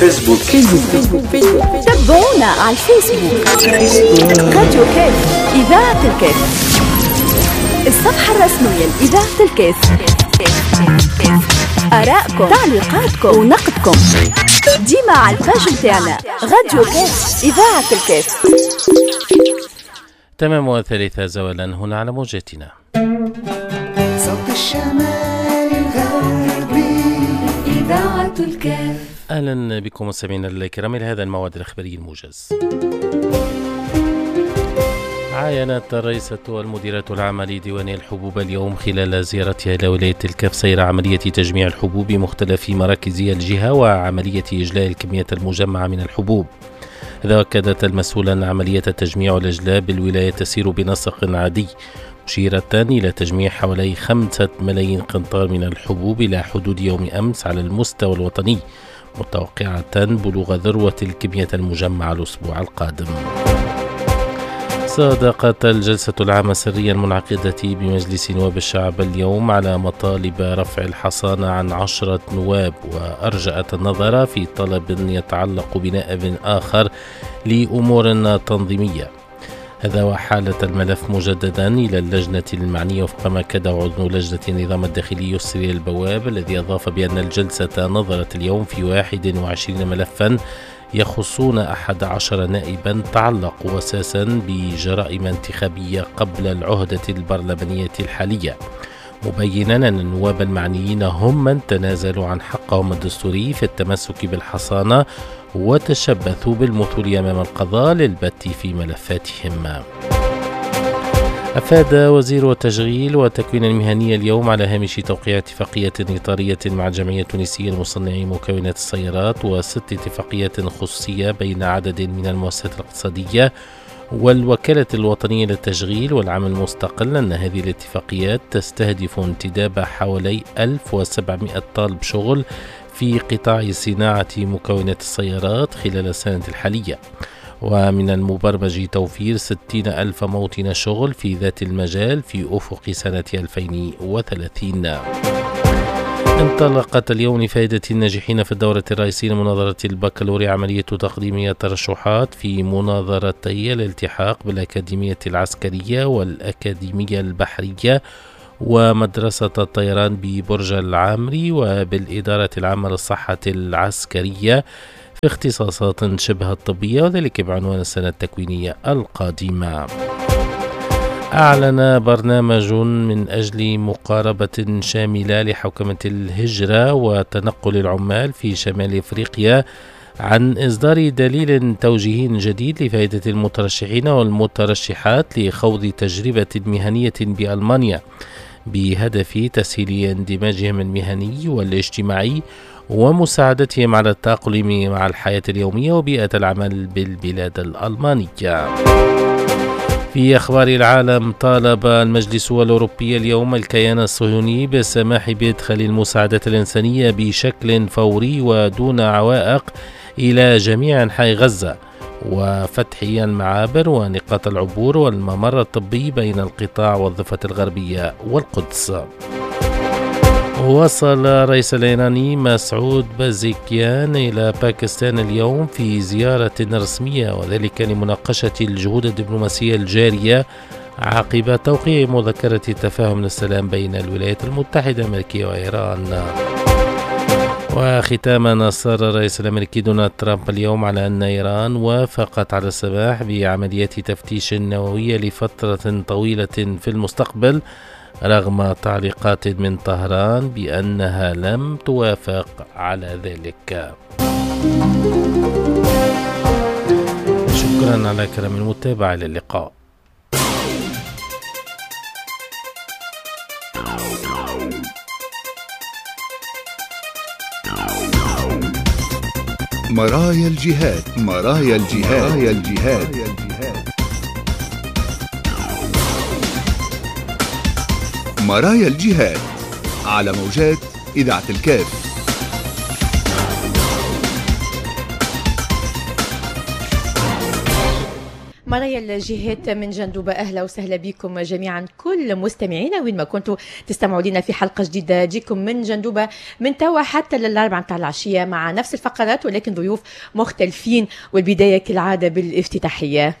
فيسبوك. تابعونا على الفيسبوك راديو كاف إذاعة الكاف، الصفحة الرسمية لإذاعة الكاف. آراءكم، تعليقاتكم ونقدكم ديما على الباج متاعنا راديو كاف إذاعة الكاف. تمام، وثالثة زوالا هنا على موجتنا صوت الشمال الغربي إذاعة الكاف. أهلا بكم مستمعينا الكرام إلى هذا الموعد الإخباري الموجز. عاينت الرئيسة والمديرة العامة لديوان الحبوب اليوم خلال زيارتها إلى ولاية الكاف سير عملية تجميع الحبوب بمختلف مراكز الجهة وعملية إجلاء الكمية المجمعة من الحبوب. إذا أكدت المسؤولة أن عملية تجميع الإجلاء بالولاية تسير بنسق عادي، مشيرة إلى تجميع حوالي 5 ملايين قنطار من الحبوب إلى حدود يوم أمس على المستوى الوطني، متوقعة بلوغ ذروة الكمية المجمعة الأسبوع القادم. صادقت الجلسة العامة السرية المنعقدة بمجلس نواب الشعب اليوم على مطالب رفع الحصانة عن 10 نواب، وأرجأت النظر في طلب يتعلق بنائب آخر لأمور تنظيمية. هذا وحالة الملف مجددا إلى اللجنة المعنية وفق ما كاد عضو لجنة النظام الداخلي يسري البواب، الذي أضاف بأن الجلسة نظرت اليوم في 21 ملفا يخصون 11 نائبا تعلقوا أساسا بجرائم انتخابية قبل العهدة البرلمانية الحالية، مبينا أن النواب المعنيين هم من تنازلوا عن حقهم الدستوري في التمسك بالحصانة وتشبثوا بالمثول أمام القضاء للبت في ملفاتهم. أفاد وزير التشغيل والتكوين المهني اليوم على هامش توقيع اتفاقية إطارية مع الجمعية التونسية لمصنعي مكونات السيارات و6 اتفاقيات خصوصية بين عدد من المؤسسات الاقتصادية والوكالة الوطنية للتشغيل والعمل المستقل، أن هذه الاتفاقيات تستهدف انتداب حوالي 1700 طالب شغل في قطاع صناعة مكونات السيارات خلال السنة الحالية، ومن المبرمج توفير 60,000 موطن شغل في ذات المجال في أفق سنة 2030. انطلقت اليوم لفائدة الناجحين في الدورة الرئيسية لمناظرة البكالوريا عملية تقديم الترشحات في مناظرتي الالتحاق بالأكاديمية العسكرية والأكاديمية البحرية ومدرسة الطيران ببرج العامري وبالإدارة العامة للصحة العسكرية في اختصاصات شبه الطبية، وذلك بعنوان السنة التكوينية القادمة. أعلن برنامج من أجل مقاربة شاملة لحوكمة الهجرة وتنقل العمال في شمال أفريقيا عن إصدار دليل توجيهي جديد لفائدة المترشحين والمترشحات لخوض تجربة مهنية بألمانيا بهدف تسهيل اندماجهم المهني والاجتماعي ومساعدتهم على التأقلم مع الحياة اليومية وبيئة العمل بالبلاد الألمانية. في أخبار العالم، طالب المجلس الأوروبي اليوم الكيان الصهيوني بالسماح بإدخال المساعدات الإنسانية بشكل فوري ودون عوائق إلى جميع أنحاء غزة، وفتح المعابر ونقاط العبور والممر الطبي بين القطاع والضفة الغربية والقدس. وصل الرئيس الإيراني مسعود بازيكيان إلى باكستان اليوم في زيارة رسمية، وذلك لمناقشة الجهود الدبلوماسية الجارية عقب توقيع مذكرة تفاهم للسلام بين الولايات المتحدة الأمريكية وإيران. وختاما، أصر الرئيس الأمريكي دونالد ترامب اليوم على أن إيران وافقت على السماح بعمليات تفتيش نووية لفترة طويلة في المستقبل، رغم تعليقات من طهران بأنها لم توافق على ذلك. شكرا على كرم المتابعة، إلى اللقاء. مرايا الجهاد، مرايا الجهاد، مرايا الجهاد. مرايا الجهاد على موجات إذاعة الكاف. مرايا الجهات من جندوبة، أهلا وسهلا بكم جميعا كل مستمعينا وين ما كنتوا تستمعوا لنا في حلقة جديدة تجيكم من جندوبة من توا حتى للأربعة متاع العشية مع نفس الفقرات ولكن ضيوف مختلفين، والبداية كالعادة بالافتتاحية.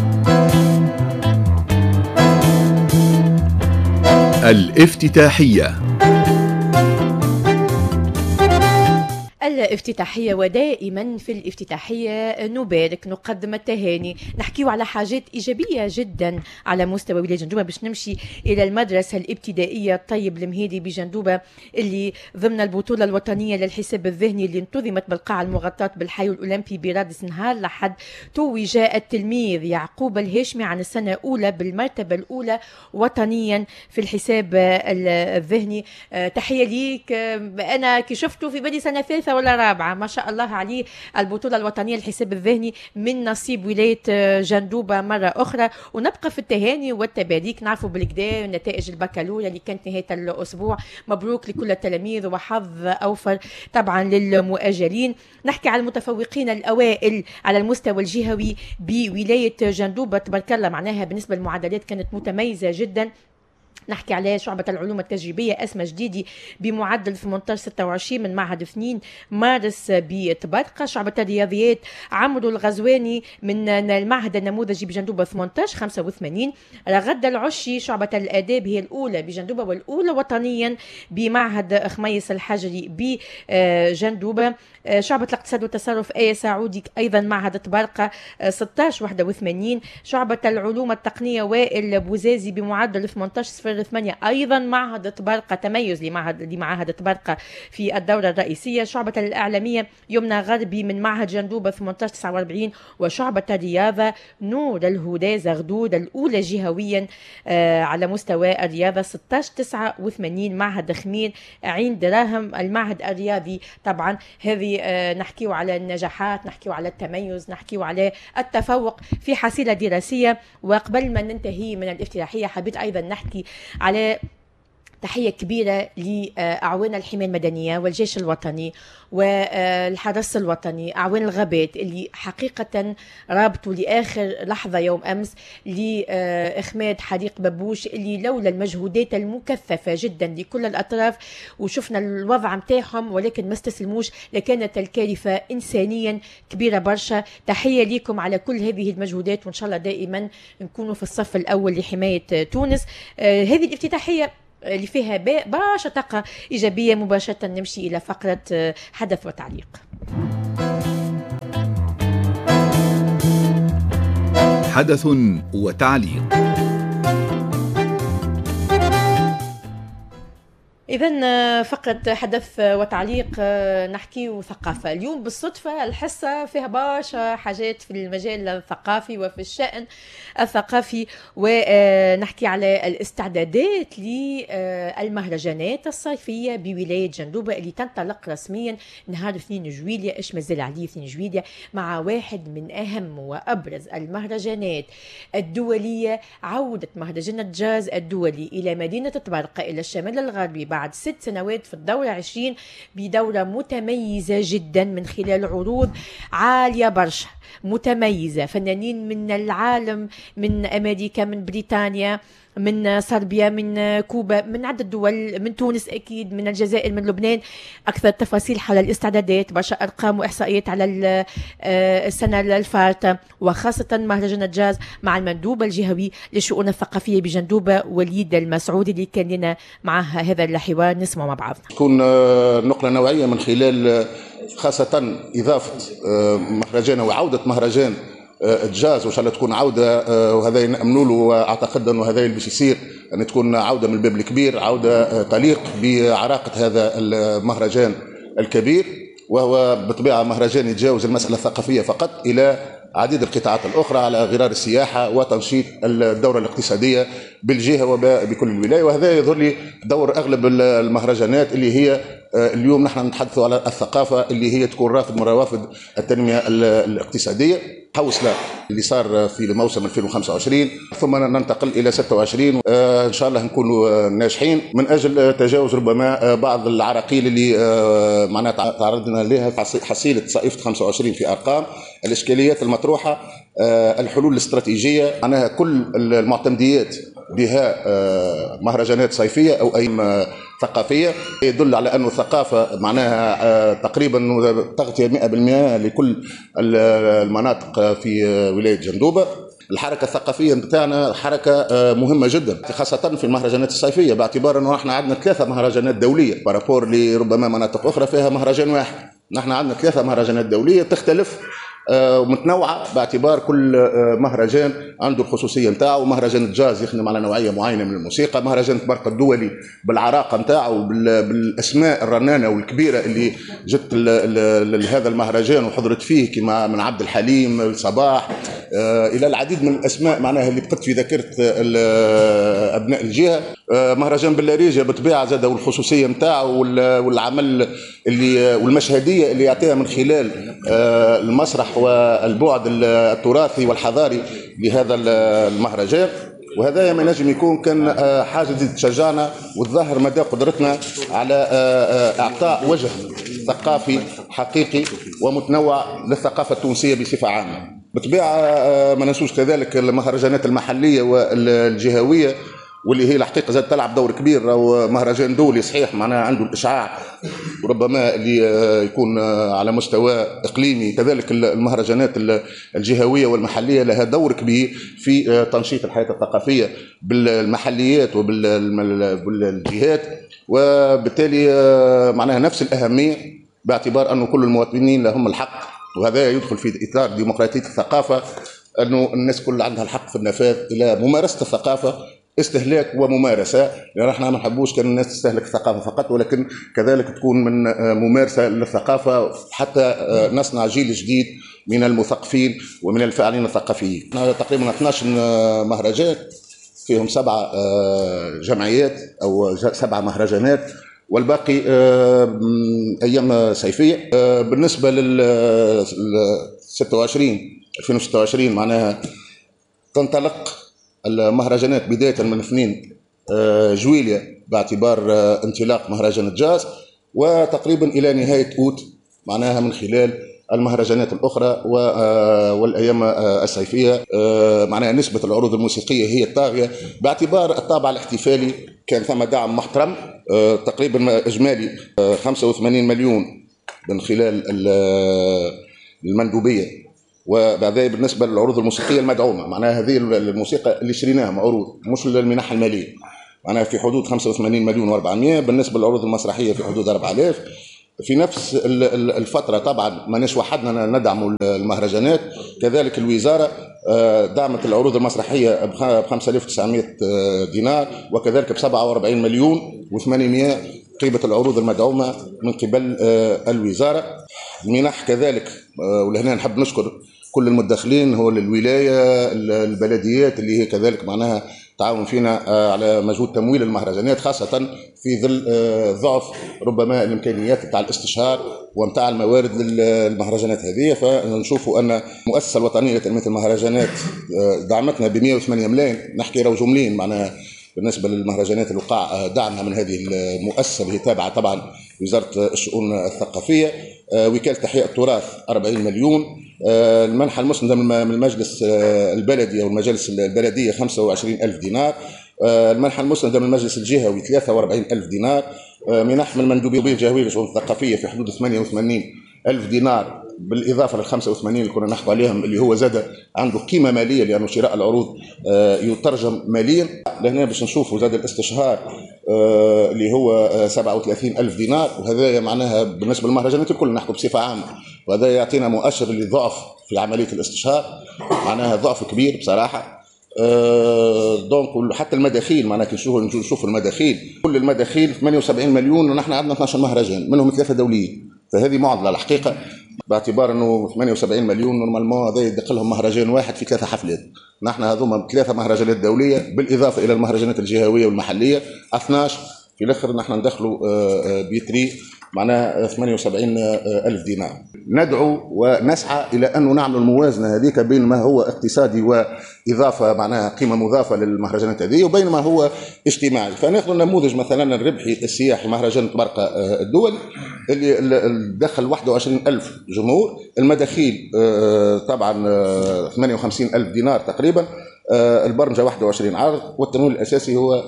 الافتتاحية. الافتتاحية، ودائما في الافتتاحية نبارك، نقدم التهاني، نحكيو على حاجات إيجابية جدا على مستوى ولاية جندوبة باش نمشي إلى المدرسة الابتدائية الطيب المهيدي بجندوبة اللي ضمن البطولة الوطنية للحساب الذهني اللي انتظمت بالقاعة المغطاة بالحي الأولمبي برادس نهار لحد توج التلميذ يعقوب الهاشمي عن السنة الأولى بالمرتبة الأولى وطنيا في الحساب الذهني. تحية ليك، أنا كي شفته في بالي سنة ثالثة ولا رابعة، ما شاء الله عليه. البطولة الوطنية للحساب الذهني من نصيب ولاية جندوبة مرة أخرى، ونبقى في التهاني والتباريك. نعرفوا بالكدا نتائج البكالوريا اللي كانت نهاية الأسبوع، مبروك لكل التلاميذ وحظ أوفر طبعا للمؤجلين. نحكي على المتفوقين الأوائل على المستوى الجهوي بولاية جندوبة، تبارك الله معناها بالنسبة للمعدلات كانت متميزة جدا. نحكي على شعبة العلوم التجريبية أسمى جديدي بمعدل 18-26 من معهد 2 مارس بتبرقة. شعبة الرياضيات عمرو الغزواني من المعهد النموذجي بجندوبة 18-85. رغد العشي شعبة الآداب هي الأولى بجندوبة والأولى وطنيا بمعهد خميس الحجري بجندوبة. شعبة الاقتصاد والتصرف آية سعودي أيضا معهد تبرقة 16-81. شعبة العلوم التقنية وائل بوزازي بمعدل 18-08 أيضا معهد تبرقة، تميز لمعهد تبرقة في الدورة الرئيسية. شعبة الإعلامية يمنى غربي من معهد جندوبة 18-49. وشعبة الرياضة نور الهدى زغدود الأولى جهويا على مستوى الرياضة 16-89 معهد خمير عين دراهم المعهد الرياضي. طبعا هذه نحكيو على النجاحات، نحكيو على التميز، نحكيو على التفوق في حصيلة دراسية. وقبل ما ننتهي من الافتتاحية حبيت أيضا نحكي على تحية كبيرة لأعوان الحماية المدنية والجيش الوطني والحرس الوطني، أعوان الغابات اللي حقيقة رابطوا لآخر لحظة يوم أمس لإخماد حريق بابوش، اللي لولا المجهودات المكثفة جدا لكل الأطراف وشفنا الوضع متاعهم ولكن ما استسلموش لكانت الكارثة إنسانيا كبيرة برشا. تحية لكم على كل هذه المجهودات، وإن شاء الله دائما نكونوا في الصف الأول لحماية تونس. هذه الافتتاحية اللي فيها برشا طاقة إيجابية. مباشرة نمشي إلى فقرة حدث وتعليق. حدث وتعليق. إذن فقط حدث وتعليق، نحكي ثقافة. اليوم بالصدفة الحصة فيها برشا حاجات في المجال الثقافي وفي الشأن الثقافي، ونحكي على الاستعدادات للمهرجانات الصيفية بولاية جندوبة اللي تنطلق رسميا نهار 2 جويلية. إيش مازال عليه 2 جويلية مع واحد من أهم وأبرز المهرجانات الدولية، عودة مهرجان الجاز الدولي إلى مدينة تبرقة إلى الشمال الغربي بعد 6 سنوات في الدورة 20 بدورة متميزة جدا من خلال عروض عالية برشا متميزة، فنانين من العالم، من أمريكا، من بريطانيا، من صربيا، من كوبا، من عدة دول، من تونس أكيد، من الجزائر، من لبنان. أكثر تفاصيل حول الاستعدادات، برشا أرقام وإحصائيات على السنة الفاتة وخاصة مهرجان الجاز مع المندوب الجهوي للشؤون الثقافية بجندوبة وليد المسعودي اللي كان لنا معها هذا الحوار. نسمع مع بعض. تكون نقلة نوعية من خلال خاصة إضافة مهرجان وعودة مهرجان الجاز، وإن شاء الله تكون عودة، وهذا نأمنوا له وأعتقد أنه هذا اللي باش يصير، أن تكون عودة من الباب الكبير، عودة تليق بعراقة هذا المهرجان الكبير، وهو بطبيعة مهرجان يتجاوز المسألة الثقافية فقط إلى عديد القطاعات الأخرى على غرار السياحة وتنشيط الدورة الاقتصادية بالجهة وبكل الولاية. وهذا يظهر لي دور أغلب المهرجانات اللي هي اليوم نحن نتحدثوا على الثقافة اللي هي تكون رافد من روافد التنمية الاقتصادية، حوصلة اللي صار في الموسم 2025 ثم ننتقل إلى 26. إن شاء الله نكونوا ناجحين من أجل تجاوز ربما بعض العراقيل اللي معناتها تعرضنا لها في حصيلة صيفة 25 في أرقام الإشكاليات المطروحة، الحلول الاستراتيجية، معناها كل المعتمديات بها مهرجانات صيفية أو أي ثقافية يدل على أن الثقافة معناها تقريبا تغطية 100% لكل المناطق في ولاية جندوبة. الحركة الثقافية بتاعنا حركة مهمة جدا خاصة في المهرجانات الصيفية، باعتبار أنه احنا عندنا 3 مهرجانات دولية بارابور لربما مناطق أخرى فيها مهرجان واحد. نحن عندنا 3 مهرجانات دولية تختلف ومتنوعة باعتبار كل مهرجان عنده الخصوصية نتاعه. مهرجان الجاز يخدم على نوعية معينة من الموسيقى، مهرجان برق الدولي بالعراقة نتاعه بالأسماء الرنانة والكبيرة اللي جت لهذا المهرجان وحضرت فيه كما من عبد الحليم الصباح إلى العديد من الأسماء معناها اللي بقت في ذاكرة أبناء الجهة. مهرجان باللاريجة بطبيعة زاد والخصوصية نتاعه والعمل اللي والمشهدية اللي يعطيها من خلال المسرح والبعد التراثي والحضاري لهذا المهرجان. وهذا ما نجم يكون كان حاجة تشجعنا وتظهر مدى قدرتنا على إعطاء وجه ثقافي حقيقي ومتنوع للثقافة التونسية بصفة عامة. بالطبيعة ما ننسوش كذلك المهرجانات المحلية والجهوية واللي هي الحقيقة زاد تلعب دور كبير. أو مهرجان دولي صحيح معناها عنده الإشعاع وربما اللي يكون على مستوى إقليمي، كذلك المهرجانات الجهوية والمحلية لها دور كبير في تنشيط الحياة الثقافية بالمحليات وبالجهات، وبالتالي معناها نفس الأهمية باعتبار أنه كل المواطنين لهم الحق، وهذا يدخل في إطار ديمقراطية الثقافة، أنه الناس كل عندها الحق في النفاذ إلى ممارسة الثقافة، استهلاك وممارسة. يعني احنا ما نحبوش كان الناس تستهلك الثقافة فقط، ولكن كذلك تكون من ممارسة للثقافة حتى نصنع جيل جديد من المثقفين ومن الفاعلين الثقافيين. تقريبا 12 مهرجان فيهم 7 جمعيات أو 7 مهرجانات، والباقي أيام صيفية. بالنسبة لل 2026 معناها تنطلق المهرجانات بداية من 2 جويلية باعتبار انطلاق مهرجان الجاز، وتقريبا إلى نهاية أوت معناها من خلال المهرجانات الأخرى والأيام الصيفية. معناها نسبة العروض الموسيقية هي الطاغية باعتبار الطابع الاحتفالي كان ثم دعم محترم تقريبا إجمالي 85 مليون من خلال المندوبية. وبعد ذلك بالنسبة للعروض الموسيقية المدعومة معناها هذه الموسيقى اللي شريناها معروض مش المنح المالية معناها في حدود 85 مليون و400. بالنسبة للعروض المسرحية في حدود 4000. في نفس الفترة طبعا ما نش وحدنا ندعم المهرجانات، كذلك الوزارة دعمت العروض المسرحية ب 5900 دينار، وكذلك ب 47 مليون و800 قيمة العروض المدعومة من قبل الوزارة. المنح كذلك، ولهنا نحب نشكر كل المدخلين، هو الولاية البلديات اللي هي كذلك معناها تعاون فينا على مجهود تمويل المهرجانات، خاصة في ظل ضعف ربما الإمكانيات بتاع الاستشهار ومتاع الموارد للمهرجانات هذه. فنشوفوا أن المؤسسة الوطنية لتنمية المهرجانات دعمتنا ب 108 ملايين، نحكي رو جملين معناها بالنسبة للمهرجانات اللي وقع دعمها من هذه المؤسسة اللي هي تابعة طبعا وزارة الشؤون الثقافية. وكالة تحية التراث 40 مليون، المنحة المسندة من المجلس البلدي أو المجالس البلدية 25,000 دينار، المنحة المسندة من المجلس الجهوي 43,000 دينار، منح من المندوبية الجهوية للشؤون الثقافية في حدود 88,000 دينار، بالإضافة لل 85 اللي كنا نحكوا عليهم اللي هو زاد عنده قيمة مالية لأنه شراء العروض يترجم ماليا. لهنا باش نشوفوا زاد الاستشهار اللي هو 37,000 دينار، وهذا معناها بالنسبة للمهرجانات الكل نحكوا بصفة عامة، وهذا يعطينا مؤشر لضعف في عملية الاستشهار، معناها ضعف كبير بصراحة. دونك حتى المداخيل معناها كي نشوفوا المداخيل، كل المداخيل 78 مليون ونحن عندنا 12 مهرجان منهم 3 دوليين، فهذه معضلة الحقيقة باعتبار انه 78 مليون نورمالمون هذا يدخل لهم مهرجان واحد في 3 حفلات. نحن هذوما 3 مهرجانات دولية بالإضافة إلى المهرجانات الجهوية والمحلية 12، في الآخر نحن ندخلوا بيتري معناها 78 ألف دينار. ندعو ونسعى إلى أن نعمل الموازنة هذيك بين ما هو اقتصادي وإضافة معناها قيمة مضافة للمهرجانات هذه وبين ما هو اجتماعي. فناخذ نموذج مثلا الربحي السياحي مهرجان طبرقة الدولي اللي دخل 21 ألف جمهور، المداخيل طبعا 58 ألف دينار تقريبا، البرمجة 21 عرض، والتمويل الأساسي هو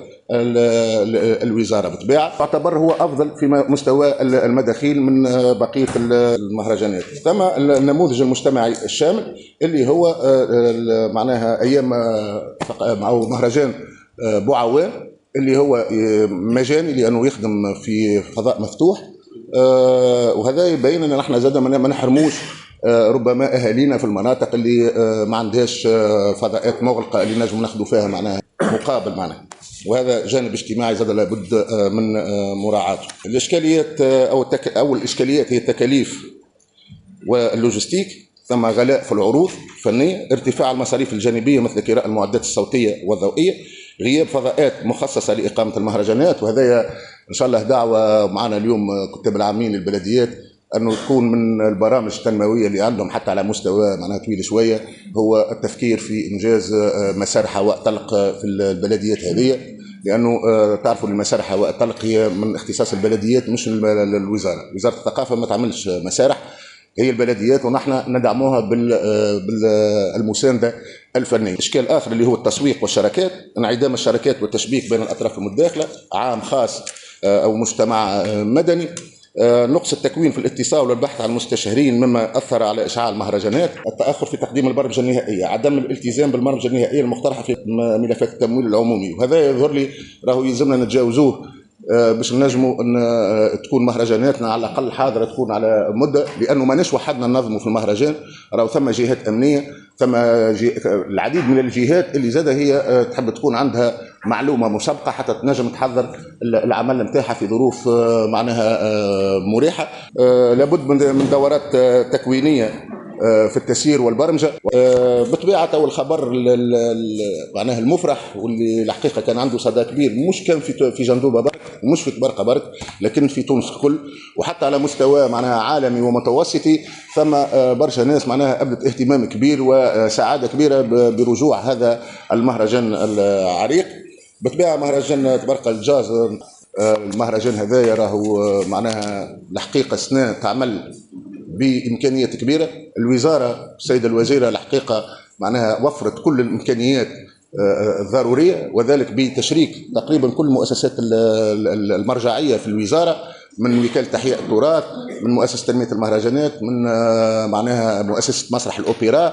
الوزارة بالطبيعة. تعتبر هو أفضل في مستوى المداخيل من بقية المهرجانات. ثم النموذج المجتمعي الشامل اللي هو معناها أيام معه مهرجان بوعوان اللي هو مجاني لأنه يخدم في فضاء مفتوح، وهذا يبين أن نحن زاد ما نحرموش ربما أهالينا في المناطق اللي ما عندهاش فضاءات مغلقة اللي نجم ناخذوا فيها معناها مقابل معناها، وهذا جانب اجتماعي زاد لابد من مراعاته. الإشكاليات أو الإشكاليات هي التكاليف واللوجستيك، ثم غلاء في العروض الفنية، ارتفاع المصاريف الجانبية مثل كراء المعدات الصوتية والضوئية، غياب فضاءات مخصصة لإقامة المهرجانات. وهذا إن شاء الله دعوة معنا اليوم كتاب العامين للبلديات أنه تكون من البرامج التنموية اللي عندهم حتى على مستوى معناها طويل شوية هو التفكير في إنجاز مسار هواء طلق في البلديات هذه، لأنه تعرفوا المسارح هواء طلق هي من اختصاص البلديات مش الوزارة. وزارة الثقافة ما تعملش مسارح، هي البلديات، ونحن ندعموها بالمساندة الفنية. إشكال آخر اللي هو التسويق والشراكات، انعدام الشراكات والتشبيك بين الأطراف المتداخلة، عام خاص أو مجتمع مدني، نقص التكوين في الاتصال والبحث عن المستشارين مما أثر على إشعاع المهرجانات، التأخر في تقديم البرمجة النهائية، عدم الالتزام بالبرمجة النهائية المقترحة في ملفات التمويل العمومي. وهذا يظهر لي راهو يلزمنا نتجاوزوه باش نجموا ان تكون مهرجاناتنا على الاقل حاضره تكون على مده، لانه ماناش وحدنا ننظموا في المهرجان، راهو ثم جهات امنيه، ثم العديد من الجهات اللي زاده هي تحب تكون عندها معلومه مسبقه حتى تنجم تحضر العمل نتاعها في ظروف معناها مريحه. لابد من دورات تكوينيه في التسيير والبرمجه. بطبيعه الخبر معناها المفرح واللي الحقيقه كان عنده صدى كبير، مش كان في جندوبه برك ومش في طبرقه برك، لكن في تونس الكل، وحتى على مستوى معناها عالمي ومتوسطي ثم برشا ناس معناها ابدت اهتمام كبير وسعاده كبيره برجوع هذا المهرجان العريق. بالطبيعه مهرجان طبرقه الجاز، المهرجان هذايا راهو معناها الحقيقه سنه تعمل بامكانيات كبيره. الوزاره السيده الوزيره الحقيقه معناها وفرت كل الامكانيات الضروريه، وذلك بتشريك تقريبا كل المؤسسات المرجعيه في الوزاره، من وكاله تحياء التراث، من مؤسسه تنميه المهرجانات، من معناها مؤسسه مسرح الاوبرا،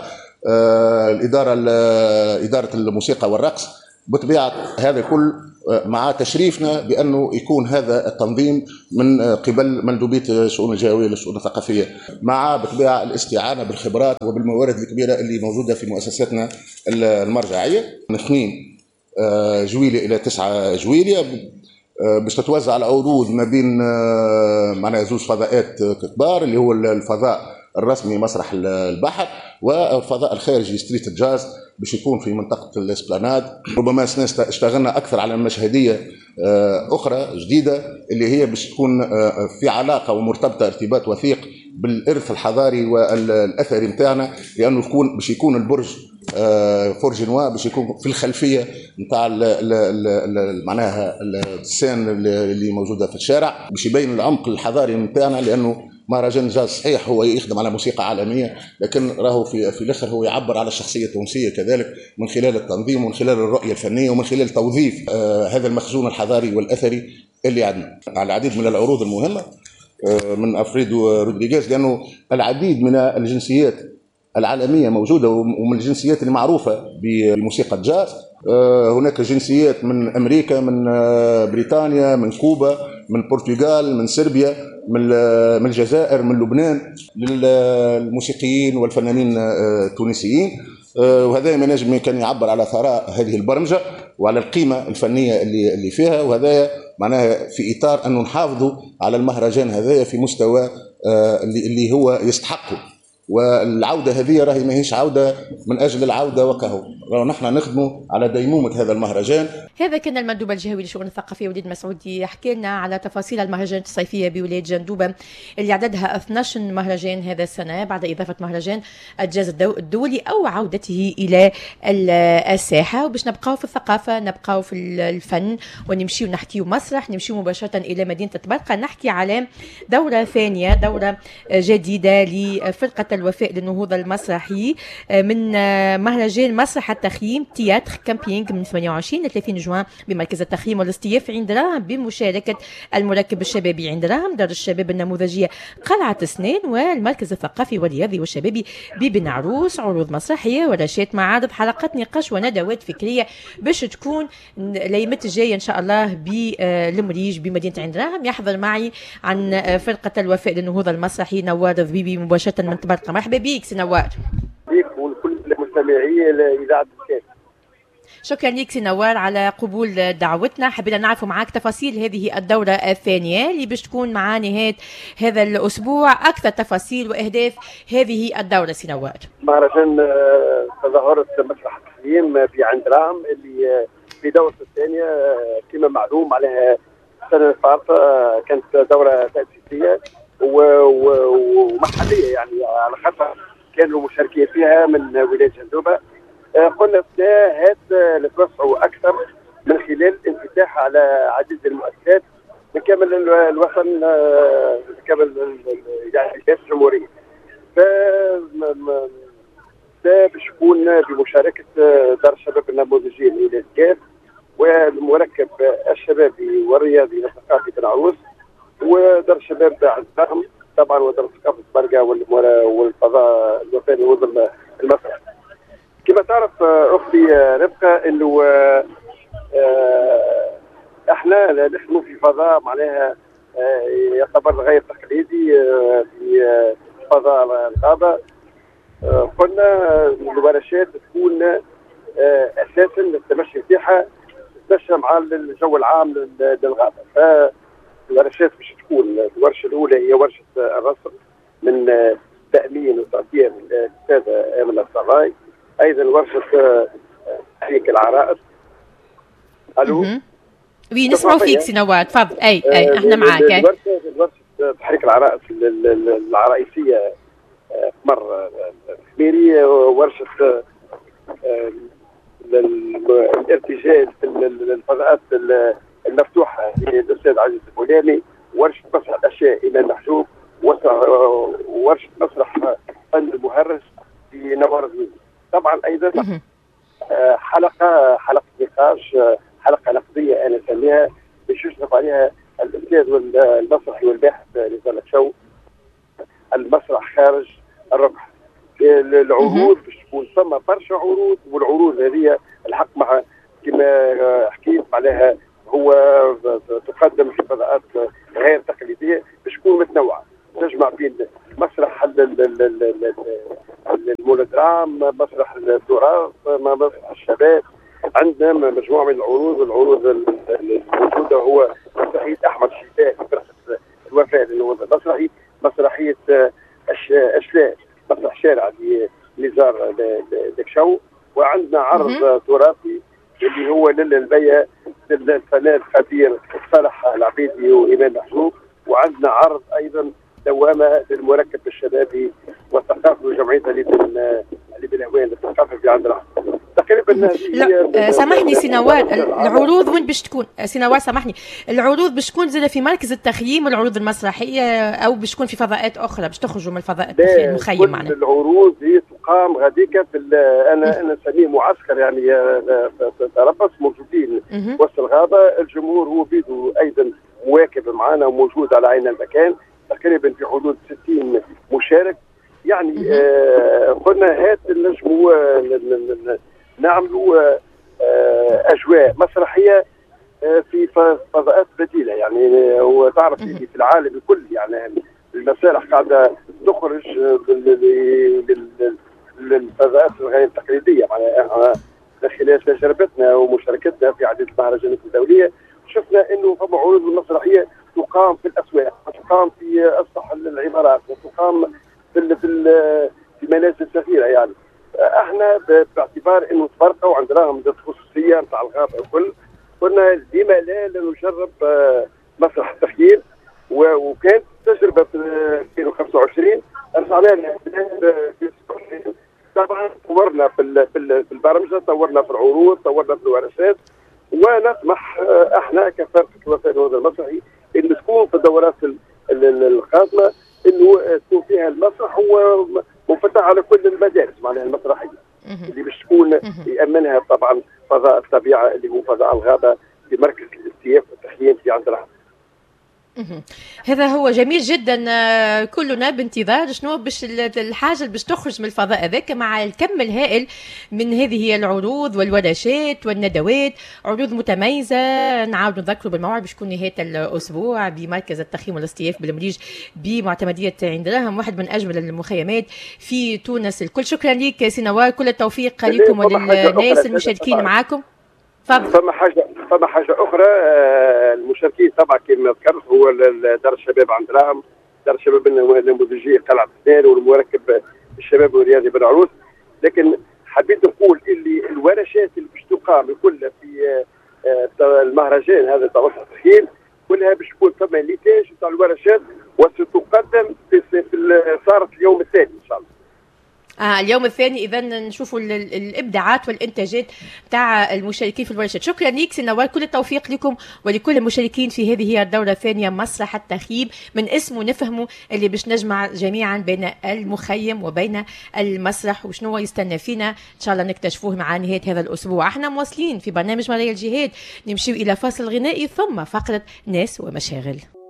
اداره الموسيقى والرقص. بطبيعه هذا كل مع تشريفنا بأنه يكون هذا التنظيم من قبل مندوبية الشؤون الجهوية للشؤون الثقافية، مع بطبيعة الاستعانة بالخبرات وبالموارد الكبيرة اللي موجودة في مؤسساتنا المرجعية، من 2 جويلية إلى 9 جويلية، باش تتوزع العروض ما بين معناها 2 فضاءات كبار اللي هو الفضاء الرسمي مسرح البحر والفضاء الخارجي ستريت الجاز باش يكون في منطقة الاسبلاناد. ربما اشتغلنا أكثر على مشهدية أخرى جديدة اللي هي باش تكون في علاقة ومرتبطة ارتباط وثيق بالإرث الحضاري والأثري متاعنا، لأنه باش يكون البرج فورجينوا باش يكون في الخلفية متاع معناها السان اللي موجودة في الشارع، باش يبين العمق الحضاري متاعنا، لأنه مهرجان جاز صحيح هو يخدم على موسيقى عالمية، لكن راهو في الاخر هو يعبر على الشخصيه التونسيه كذلك من خلال التنظيم ومن خلال الرؤيه الفنيه ومن خلال توظيف هذا المخزون الحضاري والاثري اللي عندنا على العديد من العروض المهمه من أفريدو رودريغيز، لانه العديد من الجنسيات العالميه موجوده ومن الجنسيات اللي معروفه بموسيقى الجاز. هناك جنسيات من امريكا، من بريطانيا، من كوبا، من البرتغال، من صربيا، من الجزائر، من لبنان، للموسيقيين والفنانين التونسيين. وهذا ما نجم كان يعبر على ثراء هذه البرمجه وعلى القيمه الفنيه اللي فيها، وهذا معناها في اطار انه نحافظوا على المهرجان هذايا في مستوى اللي هو يستحقه، والعودة هذه راهي ماهيش عودة من أجل العودة وكهو، نحن نخدموا على ديمومة هذا المهرجان. هذا كان المندوب الجهوي للشؤون الثقافية وليد مسعودي يحكي لنا على تفاصيل المهرجانات الصيفية بولاية جندوبة اللي عددها 12 مهرجان هذا السنة بعد إضافة مهرجان الجاز الدولي أو عودته إلى الساحة. وباش نبقاو في الثقافة، نبقاو في الفن، ونمشي ونحكيو مسرح، نمشي مباشرة إلى مدينة تبرقة نحكي على دورة ثانية، دورة جديدة لفرقة الوفاء للنهوض المسرحي من مهرجان مسرح التخييم تياتر كامبينغ من 28 ل 30 جوان بمركز التخييم والاصطياف عند راهم بمشاركة المركب الشبابي عند راهم، دار الشباب النموذجية قلعة سنان، والمركز الثقافي والرياضي والشبابي ببن عروس. عروض مسرحية ورشات معارض، حلقات نقاش وندوات فكرية باش تكون ليمت الجاية إن شاء الله بالمريج بمدينة عند راهم. يحضر معي عن فرقة الوفاء للنهوض المسرحي نوار ضبيبي مباشرة من تبرقة. مرحبا بيك سي نوار. بيك ولكل المستمعين لإذاعة الكاف. شكرا لك سي نوار على قبول دعوتنا. حبينا نعرف معك تفاصيل هذه الدورة الثانية اللي باش تكون مع نهاية هذا الأسبوع، أكثر تفاصيل وأهداف هذه الدورة سي نوار. مهرجان تظاهرة مسرح التخييم في عند راهم اللي في دورة الثانية كما معلوم عليها السنة الفارطة، كانت دورة تأسيسية ومحلية، يعني على خاطر كانوا مشاركين فيها من ولاية جندوبة. قلنا هات نتوسعوا أكثر من خلال الانفتاح على عديد المؤسسات من كامل الوطن، من كامل يعني الجمهورية. باش يكون بمشاركة دار الشباب النموذجية لولاية كاف والمركب الشبابي والرياضي والثقافي بن عروس ودار الشباب عند راهم طبعا ودار الثقافة برقة والفضاء الوفاء للنهوض المسرحي. كما تعرف اختي ربقه انه احنا نحن في فضاء معناها يعتبر غير تقليدي في فضاء الغابه. قلنا الورشات تكون اساسا التمشي فيها تتمشى مع الجو العام للغابه. فالورشات باش تكون الورشه الاولى هي ورشه الرسم من تامين وتعطيه الاستاذه امنه الصلاي، ايضا ورشه تحريك العرائس. الو وي نسمعوا فيك سي نوار، تفضل. اي احنا معاك. ورشه تحريك العرائس العرائسيه مر الخميري، ورشه الارتجال في الفضاءات المفتوحه للاستاذ عزيز الفولاني، ورشه مسرح الاشياء الى المحجوب، ورشه مسرح فن المهرس في نوار الزويل. طبعا ايضا حلقه نقاش، حلقه نقديه انا اسميها باش يشرف عليها الاستاذ المسرحي والباحث نزار الشو، المسرح خارج الربح. العروض باش تكون ثم برشا عروض، والعروض هذه الحق مع كما حكيت عليها هو تقدم في فضاءات غير تقليديه باش تكون متنوعه، تجمع بين مسرح المولودرام، مسرح التراث، مسرح الشباب. عندنا مجموعه من العروض، والعروض الموجوده هو مسرحيه احمد الشفاء في فرقه الوفاء للنهوض المسرحي، مسرحيه اشلاء مسرح شارع لنزار دكشو، وعندنا عرض تراثي اللي هو للبيع للفنان الخبير صالح العبيدي وإمام محجوب، وعندنا عرض ايضا دوامه للمركب الشبابي والثقافي وجمعيه اللي بالهوان الثقافه في عند راهم. تقريبا سامحني سي نوار، العروض وين باش تكون سي نوار؟ سامحني، العروض باش تكون زي في مركز التخييم والعروض المسرحيه، او باش تكون في فضاءات اخرى باش تخرجوا من الفضاء المخيم معنا؟ العروض هي تقام غاديك في انا نسميه معسكر، يعني تربص موجودين وسط الغابه. الجمهور هو بيدو ايضا مواكب معنا وموجود على عين المكان، تقريبا في حدود 60 مشارك. يعني قلنا هات نجموا نعملوا اجواء مسرحيه في فضاءات بديله. يعني هو تعرف في العالم الكل يعني المسارح قاعده تخرج للفضاءات الغير تقليديه. معناها خلال تجربتنا ومشاركتنا في عديد المهرجانات الدوليه شفنا انه فما عروض مسرحيه تقام في الاسواق، تقام في اسطح العمارات، وتقام في ناس السفيره يعني. احنا باعتبار انه تفرقوا وعندناهم خصوصيه نتاع الغابه الكل، قلنا ديما لا نجرب مسرح التخييم، وكانت تجربه في 2025 رجعنا لها في طبعا طورنا في البرمجه، طورنا في العروض، طورنا في الورشات، ونطمح احنا كفرقه الوفاء الوطني المسرحي انه تكون في الدورات القادمه انه تكون فيها المسرح هو منفتح على كل المدارس معناها المسرحيه اللي باش تكون يامنها طبعا فضاء الطبيعه اللي هو فضاء الغابه في مركز الاستياف والتخييم في عندنا. هذا هو جميل جدا. كلنا بانتظار شنو باش الحاجه اللي باش تخرج من الفضاء هذاك مع الكم الهائل من هذه العروض والورشات والندوات، عروض متميزه. نعاود نذكروا بالموعد باش يكون نهايه الاسبوع بمركز التخييم والاستياف بالمريج بمعتمديه عين دراهم، واحد من اجمل المخيمات في تونس الكل. شكرا لك سي نوار، كل التوفيق لكم وللناس المشاركين معاكم. فما حاجه اخرى، المشاركين طبعا كما ذكرت هو دار الشباب عند دراهم، دار الشباب النموذجيه قلعه السنان والمركب الشباب والرياضي بالعروس. لكن حبيت نقول اللي الورشات اللي باش تقام كلها في المهرجان هذا تاع وسط التخييم كلها باش تكون ثم نتاج تاع الورشات وستقدم في صارت اليوم الثاني ان شاء الله. اليوم الثاني اذا نشوفوا الابداعات والانتاجات تاع المشاركين في الورشات. شكرا لك سي نوار، كل التوفيق لكم ولكل المشاركين في هذه الدوره الثانيه مسرح التخييم. من اسمه نفهموا اللي باش نجمع جميعا بين المخيم وبين المسرح وشنو يستنى فينا ان شاء الله نكتشفوه مع نهايه هذا الاسبوع. احنا مواصلين في برنامج مرايا الجهاد، نمشيو الى فاصل غنائي ثم فقره ناس ومشاغل.